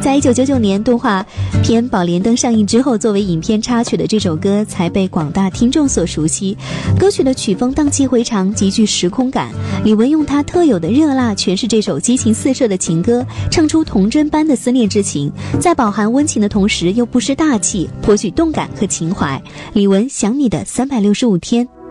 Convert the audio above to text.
在1999年动画片《宝莲灯》上映之后，作为影片插曲的这首歌才被广大听众所熟悉。歌曲的曲风荡气回肠，极具时空感。李玟用她特有的热辣诠释这首激情四射的情歌，唱出童真般的思念之情，在饱含温情的同时又不失大气，颇具动感和情怀。李玟想你的365天。